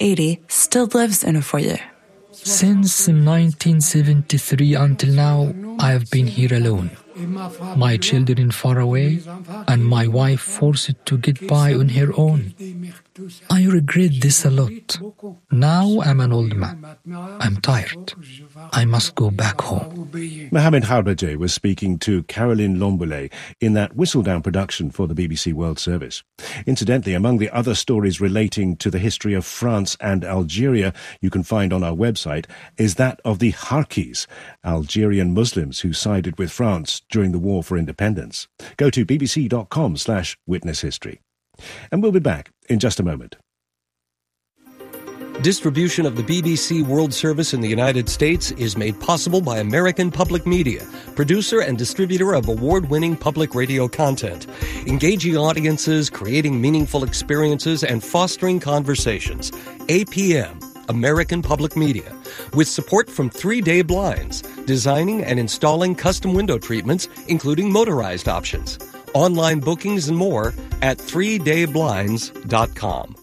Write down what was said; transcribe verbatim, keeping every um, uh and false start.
eighty still lives in a foyer. Since nineteen seventy-three until now, I have been here alone. My children far away, and my wife forced to get by on her own. I regret this a lot. Now I'm an old man. I'm tired. I must go back home. Mohamed Harbajeh was speaking to Caroline Lomboulet in that Whistledown production for the B B C World Service. Incidentally, among the other stories relating to the history of France and Algeria you can find on our website is that of the Harkis, Algerian Muslims who sided with France during the War for Independence. Go to bbc.com slash witness history. And we'll be back in just a moment. Distribution of the B B C World Service in the United States is made possible by American Public Media, producer and distributor of award-winning public radio content, engaging audiences, creating meaningful experiences, and fostering conversations. A P M, American Public Media, with support from Three Day Blinds, designing and installing custom window treatments, including motorized options. Online bookings and more at three day blinds dot com.